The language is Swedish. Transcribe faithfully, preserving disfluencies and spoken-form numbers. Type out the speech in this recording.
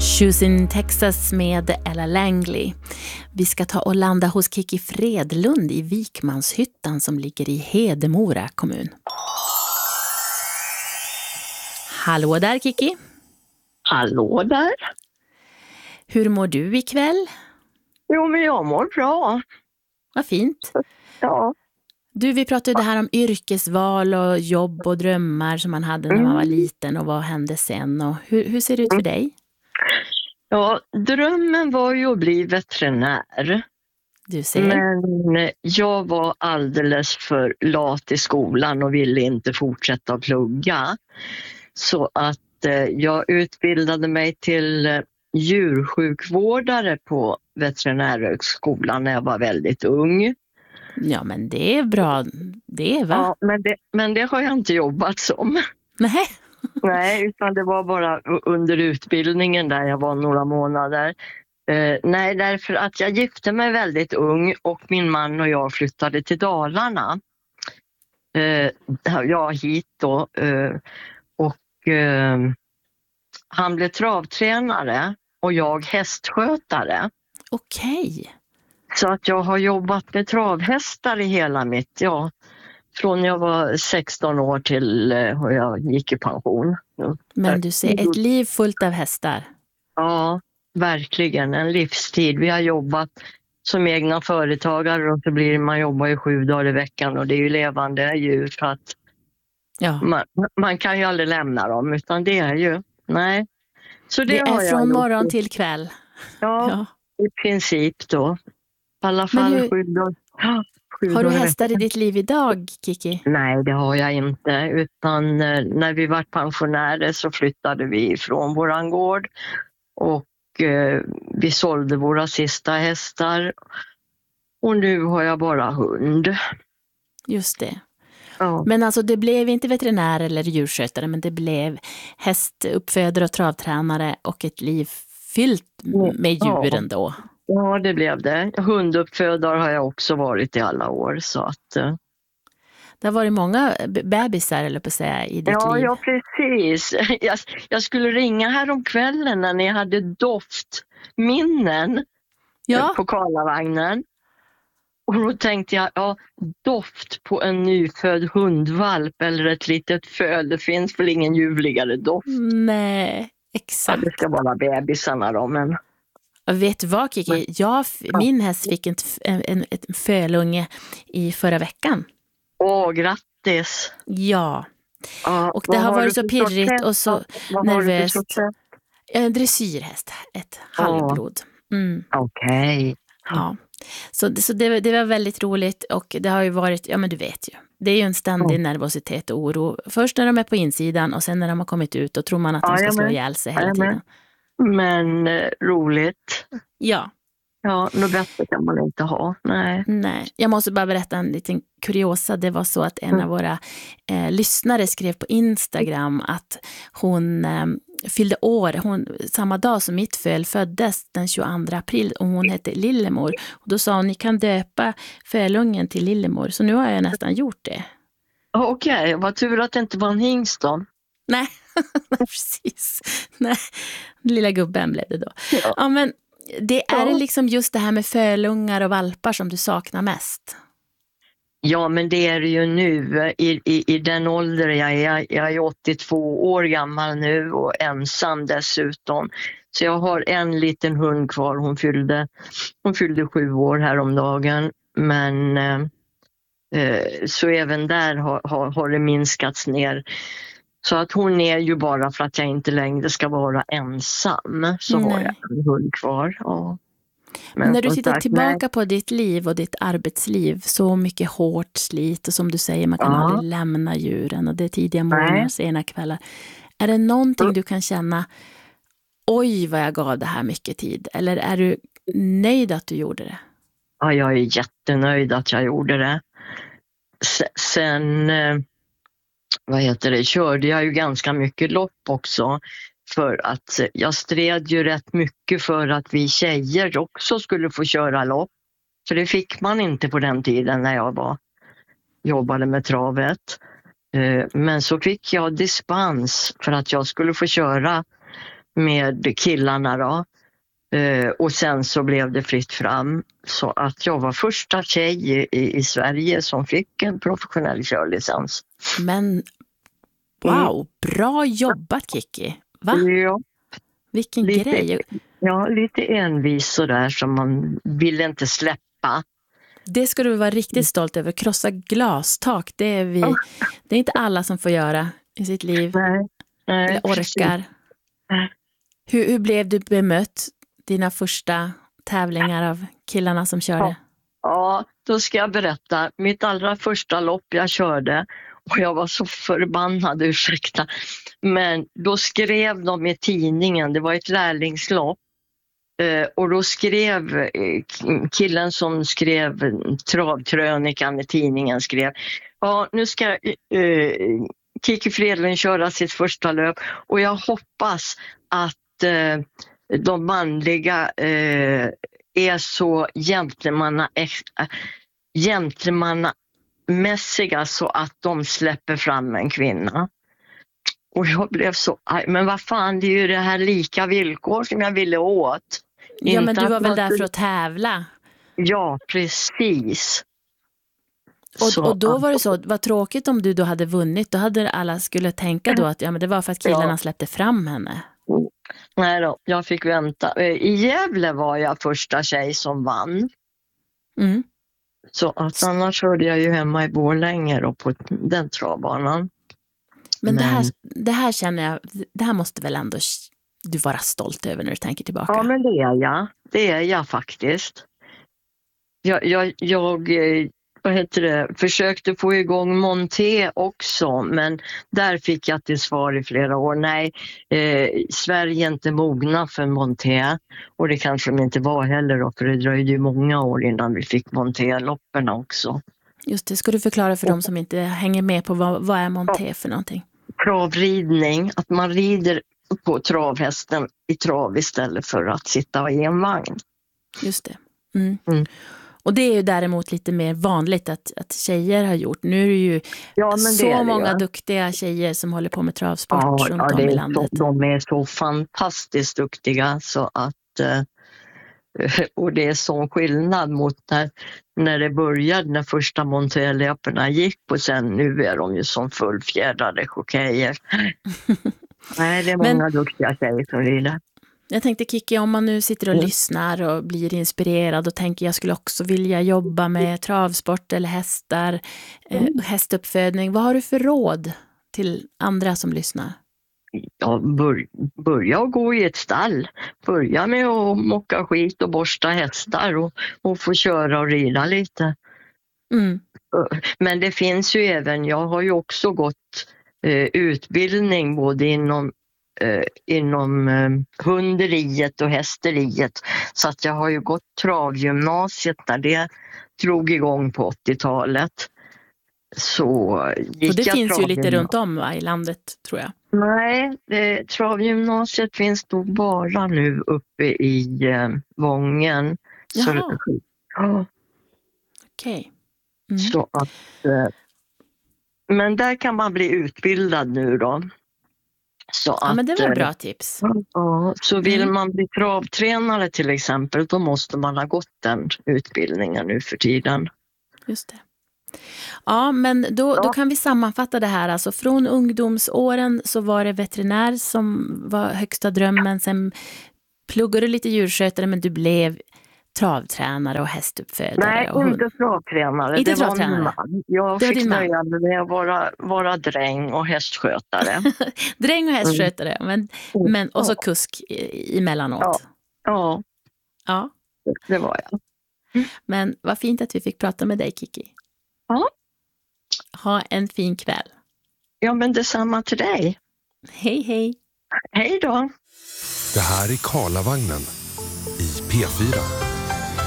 Choosing Texas med Ella Langley. Vi ska ta och landa hos Kiki Fredlund i Vikmanshyttan som ligger i Hedemora kommun. Hallå där Kiki. Hallå där. Hur mår du ikväll? Jo, men jag mår bra. Vad fint. Ja. Du, vi pratade det här om yrkesval och jobb och drömmar som man hade när man var liten och vad hände sen. Och hur, hur ser det ut för dig? Ja, drömmen var ju att bli veterinär. Du ser. Men jag var alldeles för lat i skolan och ville inte fortsätta att plugga. Så att eh, jag utbildade mig till eh, djursjukvårdare på veterinärhögskolan när jag var väldigt ung. Ja, men det är bra. Det är va? Ja, men det, men det har jag inte jobbat som. Nej. Nej, utan det var bara under utbildningen där jag var några månader. Eh, nej, därför att jag gifte mig väldigt ung och min man och jag flyttade till Dalarna. Eh, ja, hit då. Eh, och eh, han blev travtränare och jag hästskötare. Okej. Så att jag har jobbat med travhästar i hela mitt, ja, från jag var sexton år till eh, och jag gick i pension. Men du ser, ett liv fullt av hästar. Ja, verkligen. En livstid. Vi har jobbat som egna företagare och så blir man jobbar ju sju dagar i veckan och det är ju levande djur så att Ja. man, man kan ju aldrig lämna dem utan det är ju, nej. Så det, Det har är jag från gjort. morgon till kväll. Ja, Ja. i princip då. I alla fall hur- sju dagar. Ja, sju Har du dagar i hästar i veckan. ditt liv idag, Kiki? Nej, det har jag inte. Utan eh, när vi var pensionärer så flyttade vi ifrån våran gård. Och eh, vi sålde våra sista hästar. Och nu har jag bara hund. Just det. Ja, Men alltså det blev inte veterinär eller djurskötare, men det blev hästuppfödare och travtränare och ett liv fyllt med djuren då. ja, det blev det. Hunduppfödare har jag också varit i alla år. Så att, eh, Det har varit många b- bebisar, eller på att säga, i ditt ja, liv. ja, precis. Jag, jag skulle ringa här om kvällen när ni hade doftminnen Ja. på Karlavagnen. Och då tänkte jag, ja, doft på en nyfödd hundvalp eller ett litet föl, det finns väl ingen ljuvligare doft. Nej, Ja, exakt. det ska vara bebisarna då, men Och vet du vad, Kiki? Jag, f- min häst fick en, t- en, en ett fölunge i förra veckan. åh, grattis! Ja, Ja, och det vad har du varit så för pirrigt sorts och så häst? Vad har du för nervöst. sorts häst? En dressyrhäst, ett halvblod. Mm. Okej. Ja. Så, det- så det, det var väldigt roligt och det har ju varit, ja men du vet ju, det är ju en ständig nervositet och oro. Först när de är på insidan och sen när de har kommit ut, då tror man att de ska slå Jajamän. ihjäl sig hela Jajamän. tiden. Men eh, roligt. Ja, Ja, något bättre kan man inte ha. Nej. nej. Jag måste bara berätta en liten kuriosa. Det var så att en av våra eh, lyssnare skrev på Instagram att hon eh, fyllde år hon, samma dag som mitt föl föddes, den tjugoandra april, och hon hette Lillemor. Och då sa hon, ni kan döpa fölungen till Lillemor. Så nu har jag nästan gjort det. Ja, okej, vad tur att det inte var en hingst då. Nej, precis. Nej, lilla gubben blev det då. Ja. Ja, men det är Ja. liksom just det här med fölungar och valpar som du saknar mest. Ja, men det är det ju nu. I, i, i den ålder jag är. Jag är åttiotvå år gammal nu och ensam dessutom. Så jag har en liten hund kvar. Hon fyllde, hon fyllde sju år häromdagen. Men eh, eh, så även där har, har, har det minskats ner. Så att hon är ju bara för att jag inte längre ska vara ensam. Så har Nej. jag en hund kvar. Ja. Men när du som tittar sagt, tillbaka nej. på ditt liv och ditt arbetsliv, så mycket hårt slit och som du säger, man kan Ja. aldrig lämna djuren och det är tidiga morgnar, Nej. sena kvällar. Är det någonting Mm. du kan känna, oj vad jag gav det här mycket tid? Eller är du nöjd att du gjorde det? Ja, jag är jättenöjd att jag gjorde det. Se- Sen, eh, vad heter det, körde jag ju ganska mycket lopp också. För att eh, jag stred ju rätt mycket för att vi tjejer också skulle få köra lopp. För det fick man inte på den tiden när jag var, jobbade med travet. Eh, Men så fick jag dispens för att jag skulle få köra med killarna då. Eh, och sen så blev det fritt fram. Så att jag var första tjej i, i Sverige som fick en professionell körlicens. Men wow, bra jobbat Kiki. Va? Ja. Vilken Lite, grej. Ja, lite envis sådär som man ville inte släppa. Det ska du vara riktigt stolt över. Krossa glastak, det är vi. Det är inte alla som får göra i sitt liv. Nej, nej, eller orkar. Hur, hur blev du bemött dina första tävlingar av killarna som körde? Ja, ja, då ska jag berätta. Mitt allra första lopp jag körde, och jag var så förbannad, ursäkta. Men då skrev de i tidningen, det var ett lärlingslopp. Och då skrev killen som skrev travkrönikan i tidningen skrev, ja nu ska uh, Kiki Fredlund köra sitt första löp och jag hoppas att uh, de manliga uh, är så gentlemanna, uh, gentlemannamässiga så att de släpper fram en kvinna. Och jag blev så, men vad fan, det är ju det här lika villkor som jag ville åt. Ja, Inte men du var väl man... där för att tävla? Ja, precis. Och, och då var det så, vad tråkigt om du då hade vunnit. Då hade alla skulle tänka då att ja, men det var för att killarna ja. släppte fram henne. Nej då, jag fick vänta. I Gävle var jag första tjej som vann. Mm. Så att annars hörde jag ju hemma i Borlänge då på den travbanan. Men, men det, här, det här känner jag, det här måste väl ändå du vara stolt över när du tänker tillbaka? Ja, men det är jag. Det är jag faktiskt. Jag, jag, jag vad heter det, försökte få igång Monté också, men där fick jag till svar i flera år. Nej, eh, Sverige är inte mogna för Monté. Och det kanske de inte var heller då, för det dröjde ju många år innan vi fick Monté-loppen också. Just det, ska du förklara för dem som inte hänger med på vad, vad är Monté för någonting? Travridning, att man rider på travhästen i trav istället för att sitta i en vagn. Just det. Mm. Mm. Och det är ju däremot lite mer vanligt att, att tjejer har gjort. Nu är det ju ja, men så det det, många ja. duktiga tjejer som håller på med travsport ja, runt ja, om i landet. Så, de är så fantastiskt duktiga så att och det är sån skillnad mot när, när det började, när första Monté-löperna gick och sen nu är de ju som fullfjädrade chokejer. Nej, det är många men, duktiga tjejer som rider. Jag tänkte Kiki, om man nu sitter och mm. lyssnar och blir inspirerad och tänker jag skulle också vilja jobba med travsport eller hästar, mm. eh, hästuppfödning. Vad har du för råd till andra som lyssnar? Ja, bör, börja och gå i ett stall. Börja med att mocka skit och borsta hästar och, och få köra och rida lite. Mm. Men det finns ju även, jag har ju också gått eh, utbildning både inom, eh, inom eh, hunderiet och hästeriet. Så att jag har ju gått travgymnasiet där det drog igång på åttiotalet. Så gick och det jag finns ju lite runt om va, i landet tror jag. Nej, det, travgymnasiet finns då bara nu uppe i eh, Vången. Jaha. Så, ja. Okej. Mm. Så att, eh, men där kan man bli utbildad nu då. Så ja, att, men det var bra tips. Ja, så vill mm. man bli travtränare till exempel, då måste man ha gått den utbildningen nu för tiden. Just det. Ja, men då, då kan vi sammanfatta det här. Alltså från ungdomsåren så var det veterinär som var högsta drömmen. Sen pluggade du lite djurskötare men du blev travtränare och hästuppfödare. Nej, och inte travtränare. Inte det travtränare. Var min man. Jag det fick nöja mig med att vara, vara dräng och hästskötare. Dräng och hästskötare, mm. men, men och så kusk emellanåt. Ja. ja, ja. det var jag. Mm. Men vad fint att vi fick prata med dig, Kiki. Ja. Ha en fin kväll. Ja, men detsamma till dig. Hej, hej. Hej då. Det här är Karlavagnen i P fyra.